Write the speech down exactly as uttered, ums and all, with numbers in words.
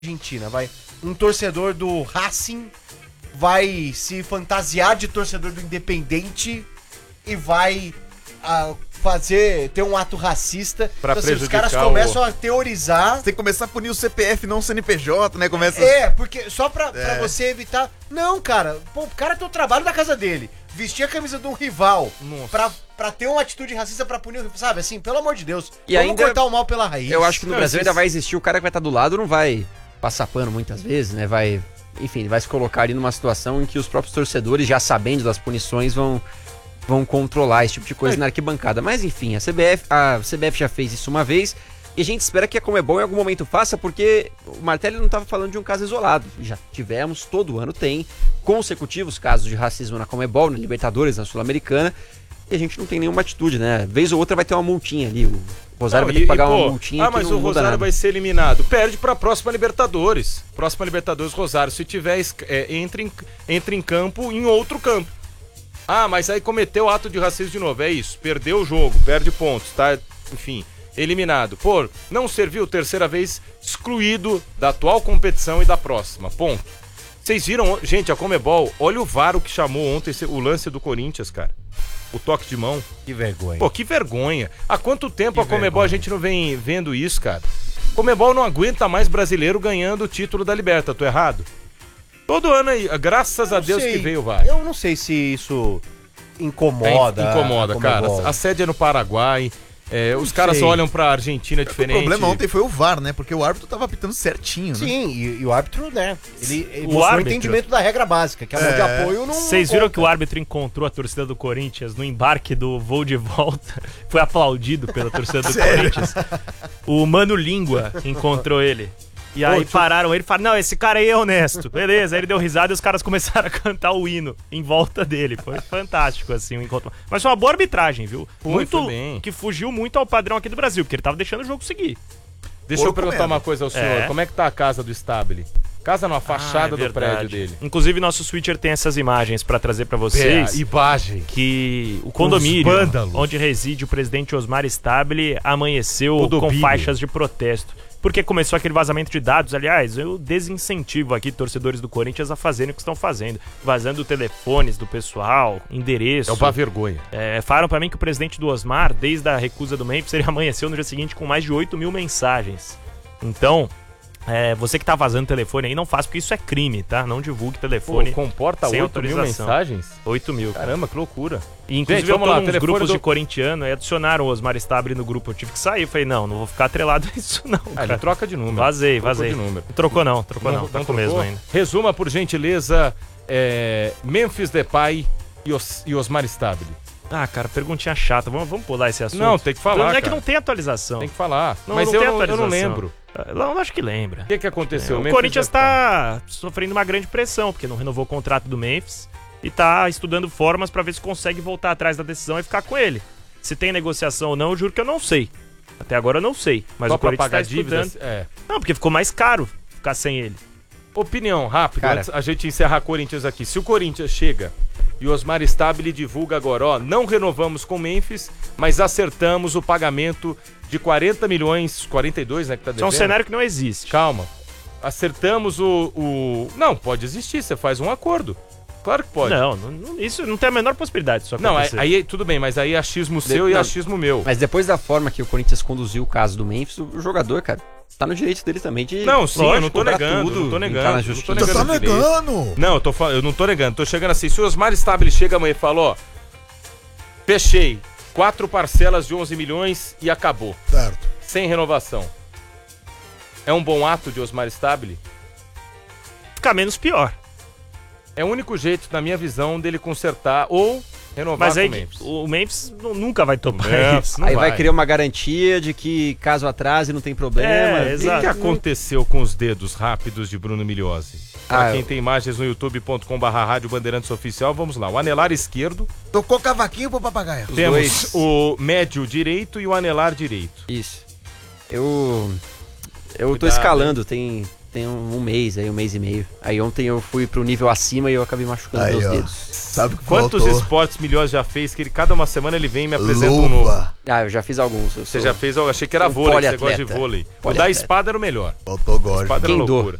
Argentina, vai. Um torcedor do Racing vai se fantasiar de torcedor do Independente e vai uh, fazer, ter um ato racista. Pra então, assim, os caras o... começam a teorizar. Você tem que começar a punir o C P F, não o C N P J, né? Começa... É, porque só pra, é. pra você evitar... Não, cara, pô, o cara tem o trabalho da casa dele. Vestir a camisa de um rival pra, pra ter uma atitude racista pra punir o rival, sabe? Assim, pelo amor de Deus. E vamos ainda, cortar o mal pela raiz. Eu acho que no não, Brasil vocês... ainda vai existir o cara que vai estar do lado, não vai passar pano muitas vezes, né? Vai, enfim, vai se colocar ali numa situação em que os próprios torcedores, já sabendo das punições, vão, vão controlar esse tipo de coisa é. na arquibancada. Mas enfim, a C B F, a C B F já fez isso uma vez e a gente espera que a Conmebol em algum momento faça, porque o Martelli não estava falando de um caso isolado. Já tivemos, todo ano tem, consecutivos casos de racismo na Conmebol, na Libertadores, na Sul-Americana, e a gente não tem nenhuma atitude, né? Vez ou outra vai ter uma multinha ali, o Rosário não, vai ter que pagar e, pô, uma multinha. Ah, mas o Rosário vai ser eliminado. Perde pra próxima Libertadores. Próxima Libertadores, Rosário. Se tiver, é, entre, em, entre em campo em outro campo. Ah, mas aí cometeu ato de racismo de novo. É isso. Perdeu o jogo, perde pontos, tá? Enfim, eliminado. Pô, não serviu, terceira vez excluído da atual competição e da próxima. Ponto. Vocês viram, gente, a Conmebol, olha o V A R o que chamou ontem o lance do Corinthians, cara. O toque de mão. Que vergonha. Pô, que vergonha. Há quanto tempo que a Conmebol vergonha. A gente não vem vendo isso, cara? Conmebol não aguenta mais brasileiro ganhando o título da Liberta, tô errado? Todo ano aí, graças a Deus sei. que veio o V A R. Eu não sei se isso incomoda. É, incomoda, cara. A sede é no Paraguai. É, os caras sei. olham pra Argentina diferente. O problema ontem foi o V A R, né? Porque o árbitro tava apitando certinho, né? Sim, e, e o árbitro, né? Ele, ele o mostrou o entendimento da regra básica, que a mão é. de apoio não... Vocês viram que o árbitro encontrou a torcida do Corinthians no embarque do voo de volta? Foi aplaudido pela torcida do Corinthians. O Mano Língua encontrou ele. E aí Pô, pararam ele e falaram, não, esse cara aí é honesto. Beleza, aí ele deu risada e os caras começaram a cantar o hino em volta dele. Foi fantástico, assim, o encontro. Mas foi uma boa arbitragem, viu? Foi, muito foi bem. Que fugiu muito ao padrão aqui do Brasil, porque ele tava deixando o jogo seguir. Deixa Pô, eu perguntar uma coisa ao senhor. É. Como é que tá a casa do Stabile? Casa na fachada ah, é do prédio dele. Inclusive, nosso switcher tem essas imagens pra trazer pra vocês. É, imagem. Que o condomínio onde reside o presidente Osmar Stabile amanheceu Condomínio. com faixas de protesto. Porque começou aquele vazamento de dados. Aliás, eu desincentivo aqui torcedores do Corinthians a fazerem o que estão fazendo. Vazando telefones do pessoal, endereço. É uma vergonha. É, falaram pra mim que o presidente do Osmar, desde a recusa do Memphis, ele amanheceu no dia seguinte com mais de oito mil mensagens. Então, é, você que tá vazando telefone aí, não faça, porque isso é crime, tá? Não divulgue telefone. Pô, comporta oito mil mensagens? oito mil. Caramba, que loucura. E, inclusive, Gente, eu tô lá, nos grupos do... de corintiano e adicionaram o Osmar Stabile no grupo. Eu tive que sair. Falei, não, não vou ficar atrelado a isso, não. Ah, ele troca de número. Vazei, vazei. De número. Não trocou, não. Trocou, não. não. Tá não com o mesmo ainda. Resuma, por gentileza, é, Memphis Depay e, Os, e Osmar Stabile. Ah, cara, perguntinha chata. Vamos, vamos pular esse assunto. Não, tem que falar. Não é cara. que não tem atualização. Tem que falar. Não, Mas não eu, tem não, atualização. eu não lembro. Não, acho que lembra. O que, que aconteceu? É, o Memphis Corinthians Depay. tá sofrendo uma grande pressão, porque não renovou o contrato do Memphis e tá estudando formas pra ver se consegue voltar atrás da decisão e ficar com ele. Se tem negociação ou não, eu juro que eu não sei. Até agora eu não sei. Mas Só o Corinthians pagar tá estudando. dívidas, é. Não, porque ficou mais caro ficar sem ele. Opinião rápida, Cara, antes a gente encerrar Corinthians aqui. Se o Corinthians chega e o Osmar Stabile divulga agora, ó, não renovamos com o Memphis, mas acertamos o pagamento de quarenta milhões, quarenta e dois, né, que tá devendo. Isso é um cenário que não existe. Calma. Acertamos o, o... Não, pode existir, você faz um acordo. Claro que pode. Não, não, isso não tem a menor possibilidade disso acontecer. Não, aí, aí tudo bem, mas aí é achismo seu de... e achismo meu. Mas depois da forma que o Corinthians conduziu o caso do Memphis, o jogador, cara, tá no direito dele também de... Não, sim, lógico, eu não tô negando, tudo, não tô negando. Na justiça. Você tá negando? Não, eu, tô, eu não tô negando, tô chegando assim. Se o Osmar Stabile chega amanhã e fala, ó, fechei, quatro parcelas de onze milhões e acabou. Certo. Sem renovação. É um bom ato de Osmar Stabile? Fica menos pior. É o único jeito, na minha visão, dele consertar ou renovar Mas aí, com o Memphis. O Memphis nunca vai topar Não, isso. não aí vai. vai criar uma garantia de que caso atrase não tem problema. É, O que, que aconteceu com os dedos rápidos de Bruno Migliozzi? Pra Ah, quem eu- tem imagens no youtube ponto com barra rádio Bandeirantes Oficial, vamos lá. O anelar esquerdo, Tocou cavaquinho pro papagaio. Os temos dois. o médio direito e o anelar direito. Isso. Eu... Eu tô Cuidado, escalando, tem... tem um, um mês, aí um mês e meio. Aí ontem eu fui pro nível acima e eu acabei machucando Aí, meus ó. dedos. Sabe o que Quantos faltou? esportes milhões já fez que ele, cada uma semana ele vem e me apresenta um novo? Luva. Ah, eu já fiz alguns. eu Você sou- já fez, eu achei que era sou vôlei, você gosta de poliatleta. vôlei. O da Poliatleta. espada era o melhor. Faltou A gordo. espada era Kendo. loucura.